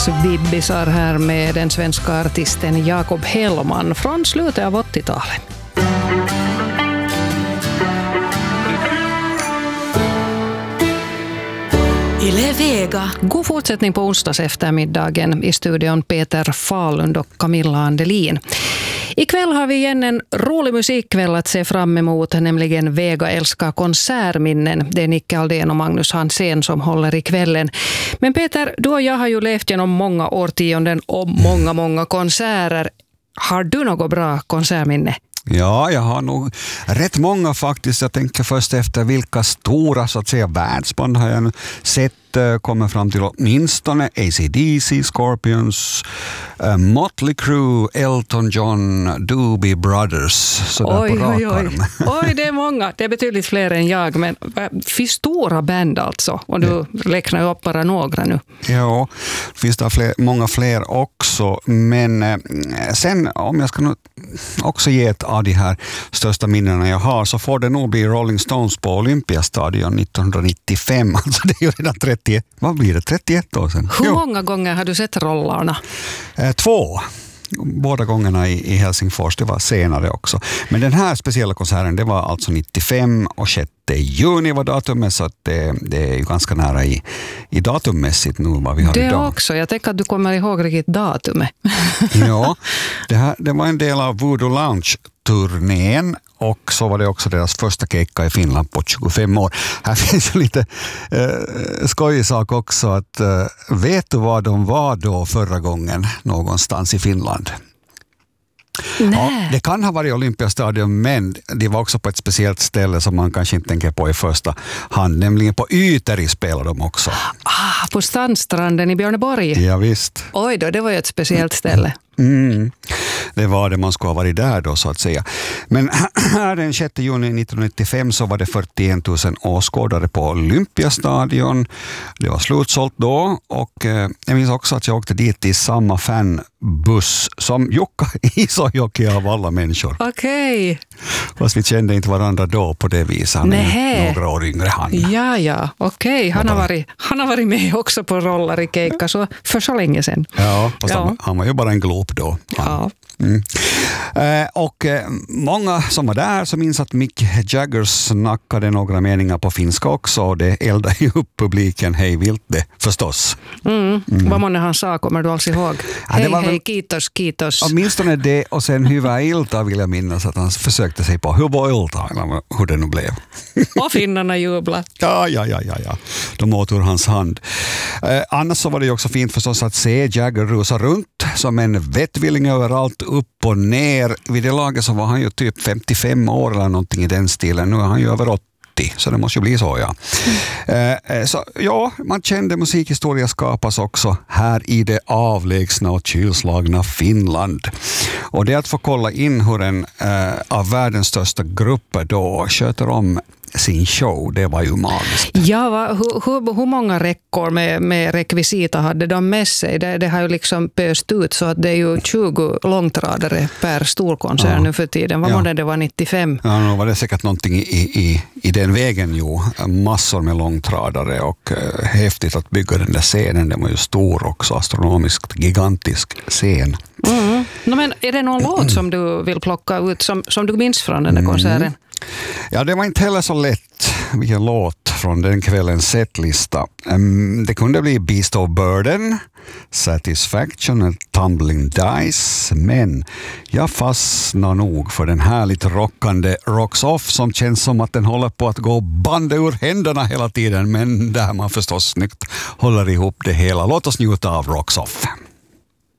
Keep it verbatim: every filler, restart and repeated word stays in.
Vibbisar här med den svenska artisten Jakob Hellman från slutet av åttiotalet. Yle Vega. God fortsättning på onsdags eftermiddagen. I studion Peter Falund och Camilla Andelin. Ikväll har vi igen en rolig musikkväll att se fram emot, nämligen Vega älskar konsertminnen. Det är Nicke Aldén och Magnus Hansén som håller i kvällen. Men Peter, du och jag har ju levt genom många årtionden och många, många konserter. Har du något bra konsertminne? Ja, jag har nog rätt många faktiskt. Jag tänker först efter vilka stora så att säga världsband har jag sett. Kommer fram till åtminstone A C D C, Scorpions, uh, Motley Crue, Elton John, Doobie Brothers. Så oj, på oj, oj. Oj, det är många. Det är betydligt fler än jag. Men för stora band alltså. Och du ja. räknar upp bara några nu. Ja, finns det fler, många fler också. Men eh, sen om jag ska också ge ett av de här största minnena jag har, så får det nog bli Rolling Stones på Olympiastadion nittonhundranittiofem. Alltså det är ju redan trettio. Vad blir det? trettioett år sedan. Hur jo. många gånger har du sett rollarna? Eh, två. Båda gångerna i, i Helsingfors. Det var senare också. Men den här speciella konserten, det var alltså nittiofem och sjätte juni var datumet, så att det, det är ju ganska nära i, i datummässigt nu vad vi har det idag. Det också. Jag tänker att du kommer ihåg riktigt datumet. Ja, det, här, det var en del av Voodoo Lounge-turnén. Och så var det också deras första kejka i Finland på tjugofem år. Här finns lite eh, skojig sak också. Att, eh, vet du vad de var då förra gången någonstans i Finland? Ja, det kan ha varit Olympiastadion, men det var också på ett speciellt ställe som man kanske inte tänker på i första hand. Nämligen på Yteri spelade de också. Ah, på Sandstranden i Björneborg. Ja, visst. Oj då, det var ju ett speciellt ställe. Mm. Det var det, man skulle ha varit där då så att säga. Men här den sjätte juni nittonhundranittiofem så var det fyrtioen tusen åskådare på Olympiastadion. Det var slutsålt då, och eh, jag minns också att jag åkte dit i samma fanbuss som Jukka Isojoki av alla människor. Okej. Okay. Fast vi kände inte varandra då på det viset. Han är några år yngre han. Ja, ja, okej. Okay. Han, har varit, han har varit med också på rollar i Keikka så för så länge sedan. Ja, fast ja. Han, han var ju bara en glop då. Han. Ja. Mm. Eh, och eh, många som var där så minns att Mick Jagger snackade några meningar på finska också, och det eldade ju upp publiken hej vilt det förstås. Mm. Mm. Vad månde han sa, kommer du alls ihåg? Ja, hej, hej, väl, kiitos, kiitos. Åtminstone det, och sen hyvää ilta vill jag minnas att han försökte sig på hyvää ilta, eller hur det nu blev. Och finnarna jubla. Ja, ja, ja, ja, ja. De åt ur hans hand. Eh, annars så var det ju också fint förstås att se Jagger rusa runt som en vettvilling överallt, upp och ner. Vid det laget så var han ju typ femtiofem år eller någonting i den stilen. Nu är han ju över åttio, så det måste ju bli så, ja. Mm. Eh, så ja, man kände musikhistoria skapas också här i det avlägsna och kylslagna Finland. Och det att få kolla in hur en eh, av världens största grupper då sköter om sin show, det var ju magiskt. Ja, va, hur, hur, hur många räckor med, med rekvisita hade de med sig? Det, det har ju liksom pöst ut så att det är ju tjugo långtradare per storkoncern ja. nu för tiden. Vad ja. måste det var nittiofem? Ja, nu var det säkert någonting i, i, i den vägen ju. Massor med långtradare, och uh, häftigt att bygga den där scenen. Den var ju stor också, astronomiskt gigantisk scen. Mm. No, men är det någon låt som du vill plocka ut som, som du minns från den där konserten? Mm. Ja, det var inte heller så lätt vilken låt från den kvällens setlista. Um, det kunde bli Beast of Burden, Satisfaction och Tumbling Dice, men jag fastnar nog för den härligt rockande Rocks Off som känns som att den håller på att gå band ur händerna hela tiden, men där man förstås snyggt håller ihop det hela. Låt oss njuta av Rocks Off.